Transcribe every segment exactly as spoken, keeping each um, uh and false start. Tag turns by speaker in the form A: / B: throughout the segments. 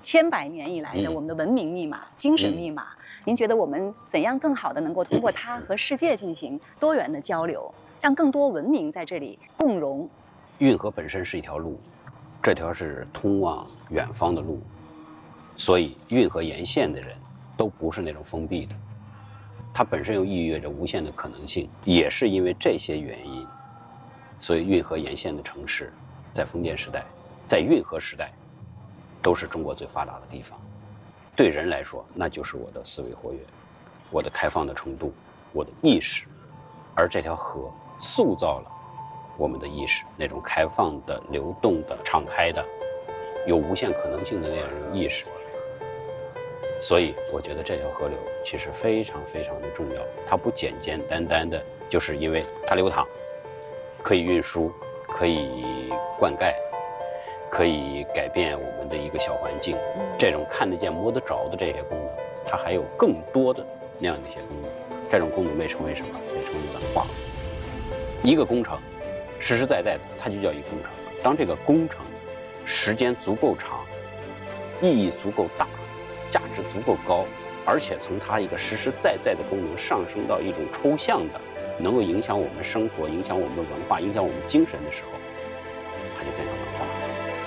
A: 千百年以来的我们的文明密码、精神密码。您觉得我们怎样更好的能够通过它和世界进行多元的交流，让更多文明在这里共融？
B: 运河本身是一条路，这条是通往远方的路，所以运河沿线的人都不是那种封闭的，它本身又意味着无限的可能性。也是因为这些原因，所以运河沿线的城市，在封建时代，在运河时代，都是中国最发达的地方。对人来说，那就是我的思维活跃，我的开放的程度，我的意识。而这条河塑造了我们的意识，那种开放的、流动的、敞开的、有无限可能性的那样一种意识。所以我觉得这条河流其实非常非常的重要，它不简简单单的就是因为它流淌，可以运输，可以灌溉，可以改变我们的一个小环境，这种看得见摸得着的这些功能，它还有更多的那样的一些功能。这种功能被称为什么？被称为文化。一个工程实实在在的，它就叫一个工程。当这个工程时间足够长，意义足够大，价值足够高，而且从它一个实实在在的功能上升到一种抽象的，能够影响我们生活、影响我们的文化、影响我们精神的时候，它就变成文化。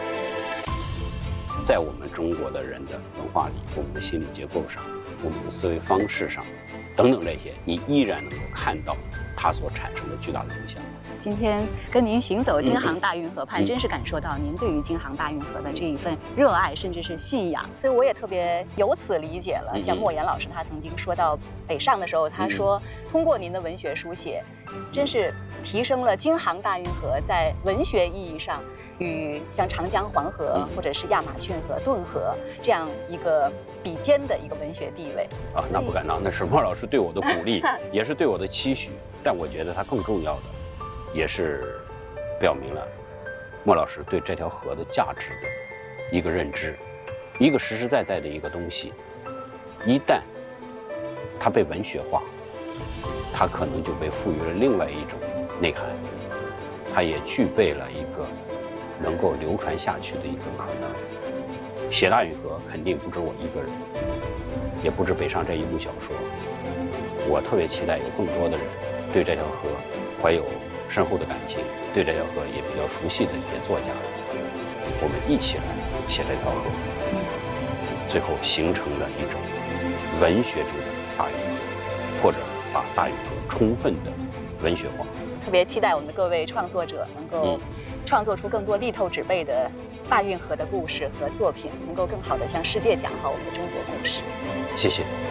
B: 在我们中国的人的文化里，我们的心理结构上，我们的思维方式上，等等这些，你依然能够看到它所产生的巨大的影响。
A: 今天跟您行走京杭大运河畔，
B: 嗯、
A: 真是感受到您对于京杭大运河的这一份热爱，甚至是信仰。所以我也特别由此理解了，像莫言老师他曾经说到北上的时候，他说通过您的文学书写，真是提升了京杭大运河在文学意义上与像长江黄河或者是亚马逊河、顿河这样一个比肩的一个文学地位。
B: 啊，那不敢当，那是莫老师对我的鼓励，也是对我的期许。但我觉得他更重要的，也是表明了莫老师对这条河的价值的一个认知。一个实实在在的一个东西，一旦它被文学化，它可能就被赋予了另外一种内涵，它也具备了一个能够流传下去的一个可能。写大运河肯定不止我一个人，也不止北上这一部小说。我特别期待有更多的人对这条河怀有深厚的感情，对这条河也比较熟悉的一些作家，我们一起来写这条河，最后形成了一种文学中的大运河，或者把大运河充分的文学化。
A: 特别期待我们的各位创作者能够创作出更多力透纸背的大运河的故事和作品，能够更好地向世界讲好我们的中国故事。
B: 谢谢。